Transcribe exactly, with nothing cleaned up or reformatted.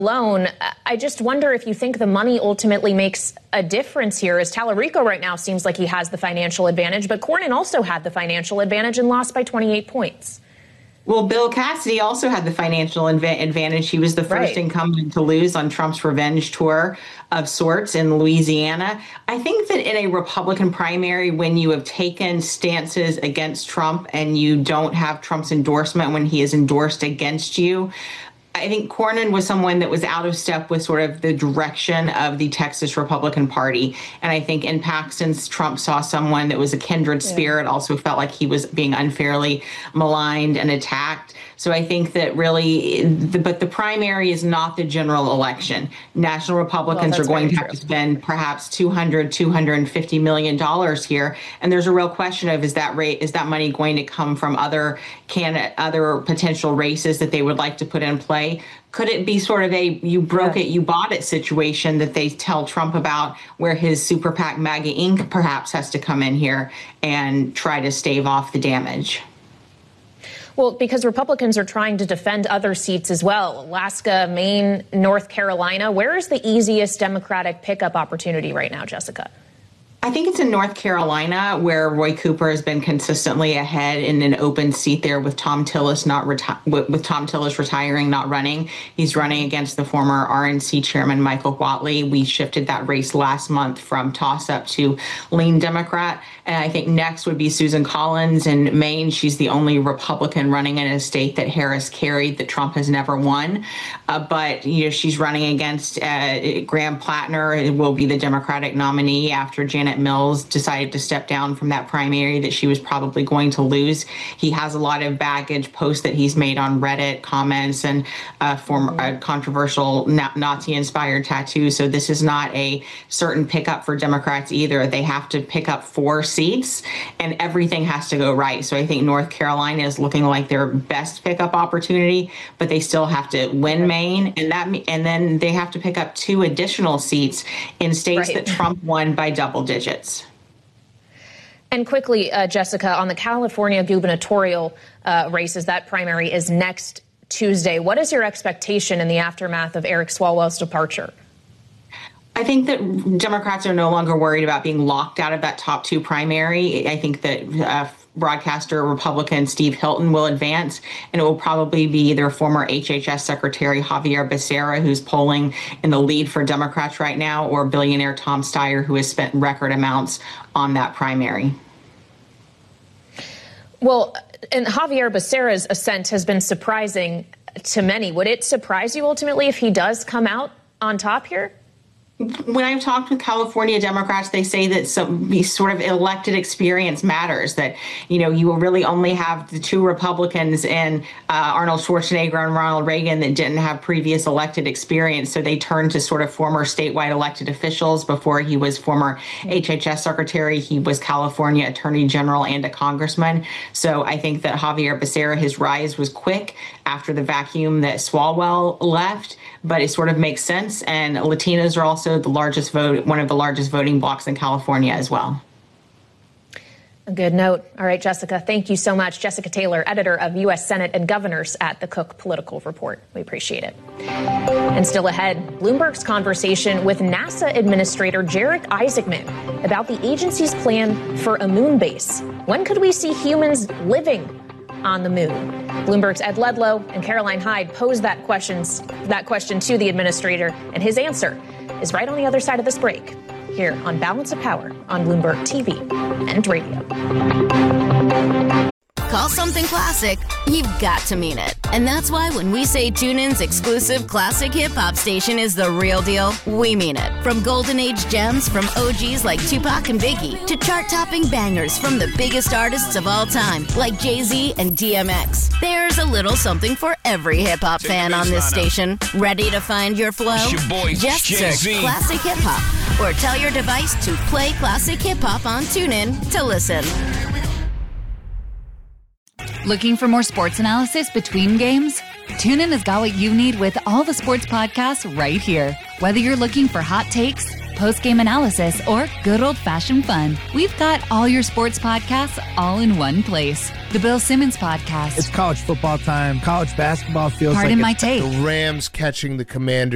alone. I just wonder if you think the money ultimately makes a difference here, as Tallarico right now seems like he has the financial advantage, but Cornyn also had the financial advantage and lost by twenty-eight points. Well, Bill Cassidy also had the financial inv- advantage. He was the first right. incumbent to lose on Trump's revenge tour of sorts in Louisiana. I think that in a Republican primary, when you have taken stances against Trump and you don't have Trump's endorsement when he is endorsed against you, I think Cornyn was someone that was out of step with sort of the direction of the Texas Republican Party. And I think in Paxton's, Trump saw someone that was a kindred spirit, yeah. also felt like he was being unfairly maligned and attacked. So I think that really, the, but the primary is not the general election. National Republicans well, are going to have true. to spend perhaps two hundred, two hundred fifty million dollars here. And there's a real question of, is that rate, is that money going to come from other candidate, other potential races that they would like to put in play? Could it be sort of a you broke yeah. it, you bought it situation that they tell Trump about, where his super PAC MAGA Incorporated perhaps has to come in here and try to stave off the damage? Well, because Republicans are trying to defend other seats as well. Alaska, Maine, North Carolina. Where is the easiest Democratic pickup opportunity right now, Jessica? I think it's in North Carolina, where Roy Cooper has been consistently ahead in an open seat there, with Tom Tillis not reti- with Tom Tillis retiring, not running. He's running against the former R N C chairman, Michael Whatley. We shifted that race last month from toss-up to lean Democrat. And I think next would be Susan Collins in Maine. She's the only Republican running in a state that Harris carried, that Trump has never won. Uh, but you know, she's running against uh, Graham Plattner, who will be the Democratic nominee after Janet Mills decided to step down from that primary that she was probably going to lose. He has a lot of baggage, posts that he's made on Reddit, comments, and uh, form a controversial Nazi-inspired tattoo. So this is not a certain pickup for Democrats either. They have to pick up four seats, and everything has to go right. So I think North Carolina is looking like their best pickup opportunity, but they still have to win Maine, and that and then they have to pick up two additional seats in states right. that Trump won by double digits. And quickly, uh, Jessica, on the California gubernatorial uh, races, that primary is next Tuesday. What is your expectation in the aftermath of Eric Swalwell's departure? I think that Democrats are no longer worried about being locked out of that top two primary. I think that uh, broadcaster Republican Steve Hilton will advance, and it will probably be their former H H S Secretary Javier Becerra, who's polling in the lead for Democrats right now, or billionaire Tom Steyer, who has spent record amounts on that primary. Well, and Javier Becerra's ascent has been surprising to many. Would it surprise you ultimately if he does come out on top here? When I've talked with California Democrats, they say that some sort of elected experience matters, that, you know, you will really only have the two Republicans in uh, Arnold Schwarzenegger and Ronald Reagan that didn't have previous elected experience. So they turned to sort of former statewide elected officials. Before he was former H H S secretary, he was California attorney general and a congressman. So I think that Javier Becerra, his rise was quick after the vacuum that Swalwell left, but it sort of makes sense. And Latinos are also the largest vote, one of the largest voting blocs in California as well. A good note. All right, Jessica, thank you so much. Jessica Taylor, editor of U S Senate and Governors at the Cook Political Report. We appreciate it. And still ahead, Bloomberg's conversation with NASA Administrator Jarek Isaacman about the agency's plan for a moon base. When could we see humans living on the moon? Bloomberg's Ed Ledlow and Caroline Hyde posed that questions that question to the administrator, and his answer is right on the other side of this break, here on Balance of Power on Bloomberg T V and radio. Call something classic, you've got to mean it. And that's why when we say TuneIn's exclusive classic hip-hop station is the real deal, we mean it. From golden age gems from O Gs like Tupac and Biggie, to chart-topping bangers from the biggest artists of all time, like Jay-Z and D M X. There's a little something for every hip-hop fan on this station. Ready to find your flow? Your boy, Just Jay-Z. search Classic Hip Hop, or tell your device to play Classic Hip Hop on TuneIn to listen. Looking for more sports analysis between games? TuneIn has got what you need with all the sports podcasts right here. Whether you're looking for hot takes, post-game analysis, or good old-fashioned fun, we've got all your sports podcasts all in one place. The Bill Simmons Podcast. It's college football time. College basketball feels Pardon like my take. The Rams catching the Commanders.